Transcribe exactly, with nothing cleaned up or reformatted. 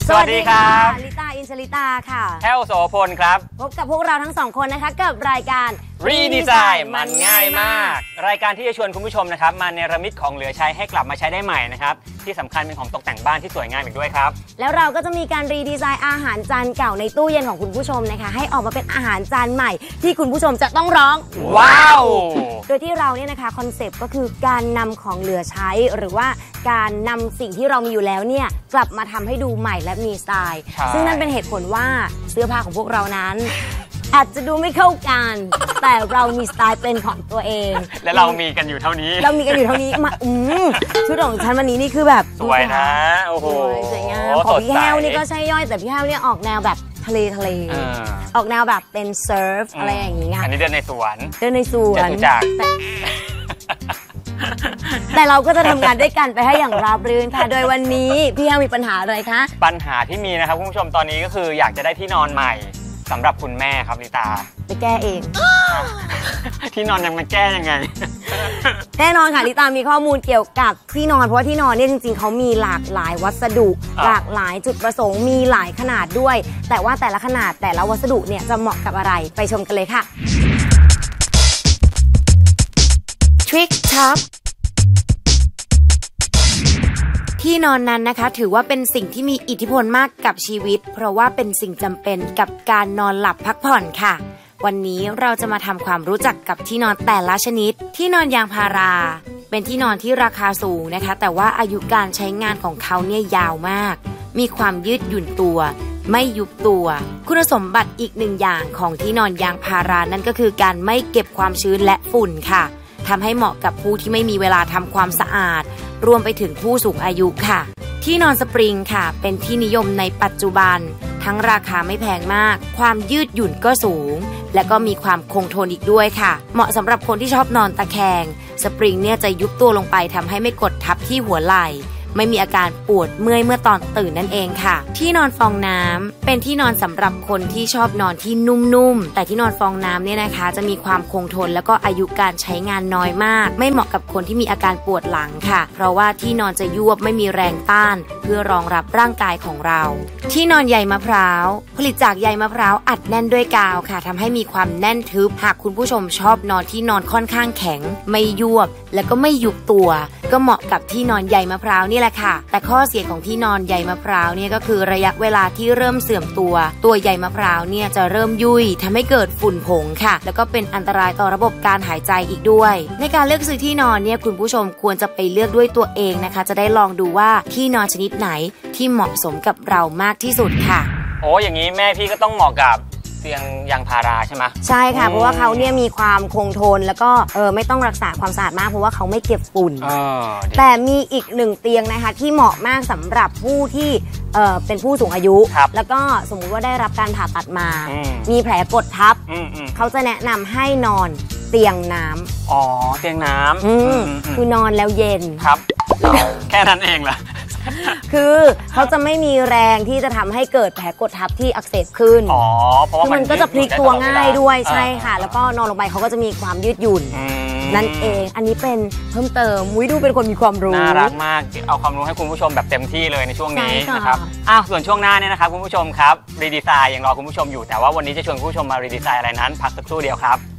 สวัสดีครับลิตาอินชลิตาค่ะแพ้วโสพลครับพบกับพวกเราทั้งสองคนนะคะกับรายการรีดีไซน์มันง่ายมากรายการที่จะชวนคุณผู้ชมนะครับมาเนรมิตของเหลือใช้ให้กลับมาใช้ได้ใหม่นะครับที่สำคัญเป็นของตกแต่งบ้านที่สวยงามอีกด้วยครับแล้วเราก็จะมีการรีดีไซน์อาหารจานเก่าในตู้เย็นของคุณผู้ชมนะคะให้ออกมาเป็นอาหารจานใหม่ที่คุณผู้ชมจะต้องร้องว้าวโดยที่เราเนี่ยนะคะคอนเซปต์ก็คือการนำของเหลือใช้หรือว่าการนำสิ่งที่เรามีอยู่แล้วเนี่ยกลับมาทำให้ดูใหม่และมีสไตล์ซึ่งนั่นเป็นเหตุผลว่าเสื้อผ้าของพวกเรานั้นอาจจะดูไม่เข้ากันแต่เรามีสไตล์เป็นของตัวเองและเรามีกันอยู่เท่านี้เรามีกันอยู่เท่านี้มาอืมชุดของฉันวันนี้นี่คือแบบสวยนะโอ้โหสวยงามของพี่แห้วนี่ก็ใช่ย่อยแต่พี่แห้วเนี่ยออกแนวแบบทะเลทะเลออกแนวแบบเป็นเซิร์ฟอะไรอย่างงี้ค่ะอันนี้เดินในสวนเดินในสวนจากแต่เราก็จะทำงานด้วยกันไปให้อย่างราบรื่นค่ะโดยวันนี้พี่แห้วมีปัญหาอะไรคะปัญหาที่มีนะครับคุณผู้ชมตอนนี้ก็คืออยากจะได้ที่นอนใหม่สำหรับคุณแม่ครับลิตาไปแก้เองที่นอนยังมาแก้ยังไงแน่นอนค่ะลิตามีข้อมูลเกี่ยวกับที่นอนเพราะว่าที่นอนเนี่ยจริงๆเขามีหลากหลายวัสดุหลากหลายจุดประสงค์มีหลายขนาดด้วยแต่ว่าแต่ละขนาดแต่ละวัสดุเนี่ยจะเหมาะกับอะไรไปชมกันเลยค่ะ Trick Topที่นอนนั้นนะคะถือว่าเป็นสิ่งที่มีอิทธิพลมากกับชีวิตเพราะว่าเป็นสิ่งจำเป็นกับการนอนหลับพักผ่อนค่ะวันนี้เราจะมาทำความรู้จักกับที่นอนแต่ละชนิดที่นอนยางพาราเป็นที่นอนที่ราคาสูงนะคะแต่ว่าอายุการใช้งานของเขาเนี่ยยาวมากมีความยืดหยุ่นตัวไม่ยุบตัวคุณสมบัติอีกหนึ่งอย่างของที่นอนยางพารานั่นก็คือการไม่เก็บความชื้นและฝุ่นค่ะทำให้เหมาะกับผู้ที่ไม่มีเวลาทำความสะอาดรวมไปถึงผู้สูงอายุค่ะที่นอนสปริงค่ะเป็นที่นิยมในปัจจุบันทั้งราคาไม่แพงมากความยืดหยุ่นก็สูงและก็มีความคงทนอีกด้วยค่ะเหมาะสำหรับคนที่ชอบนอนตะแคงสปริงเนี่ยจะยุบตัวลงไปทำให้ไม่กดทับที่หัวไหล่ไม่มีอาการปวดเมื่อยเมื่อตอนตื่นนั่นเองค่ะที่นอนฟองน้ำเป็นที่นอนสำหรับคนที่ชอบนอนที่นุ่มๆแต่ที่นอนฟองน้ำเนี่ยนะคะจะมีความคงทนแล้วก็อายุการใช้งานน้อยมากไม่เหมาะกับคนที่มีอาการปวดหลังค่ะเพราะว่าที่นอนจะยวบไม่มีแรงต้านเพื่อรองรับร่างกายของเราที่นอนใยมะพร้าวผลิตจากใยมะพร้าวอัดแน่นด้วยกาวค่ะทำให้มีความแน่นทึบหากคุณผู้ชมชอบนอนที่นอนค่อนข้างแข็งไม่ยวบและก็ไม่ยุบตัวก็เหมาะกับที่นอนใยมะพร้าวนี่แหละค่ะแต่ข้อเสียของที่นอนใยมะพร้าวเนี่ยก็คือระยะเวลาที่เริ่มเสื่อมตัวตัวใยมะพร้าวเนี่ยจะเริ่มยุ่ยทำให้เกิดฝุ่นผงค่ะแล้วก็เป็นอันตรายต่อระบบการหายใจอีกด้วยในการเลือกซื้อที่นอนเนี่ยคุณผู้ชมควรจะไปเลือกด้วยตัวเองนะคะจะได้ลองดูว่าที่นอนชนิดไหนที่เหมาะสมกับเรามากที่สุดค่ะโอ้อย่างนี้แม่พี่ก็ต้องเหมาะกับเตียงยางพาราใช่ไหมใช่ค่ะเพราะว่าเขาเนี่ยมีความคงทนแล้วก็เออไม่ต้องรักษาความสะอาดมากเพราะว่าเขาไม่เก็บฝุ่นแต่มีอีกหนึ่งเตียงนะคะที่เหมาะมากสำหรับผู้ที่เออเป็นผู้สูงอายุแล้วก็สมมุติว่าได้รับการผ่าตัดมามีแผลกดทับเขาจะแนะนำให้นอนเตียงน้ำอ๋อเตียงน้ำคือนอนแล้วเย็นครับแค่นั้นเองเหรอคือเขาจะไม่มีแรงที่จะทำให้เกิดแผลกดทับที่อักเสบขึ้นอ๋อเพราะว่ามันก็จะพลิกตัวง่ายด้วยใช่ค่ะแล้วก็นอนลงไปเขาก็จะมีความยืดหยุ่นนั่นเองอันนี้เป็นเพิ่มเติมมุ้ยดูเป็นคนมีความรู้น่ารักมากเอาความรู้ให้คุณผู้ชมแบบเต็มที่เลยในช่วงนี้นะครับอ้าวส่วนช่วงหน้าเนี่ยนะครับคุณผู้ชมครับรีดีไซน์ยังรอคุณผู้ชมอยู่แต่ว่าวันนี้จะชวนคุณผู้ชมมารีดีไซน์อะไรนั้นพักสักครู่เดียวครับ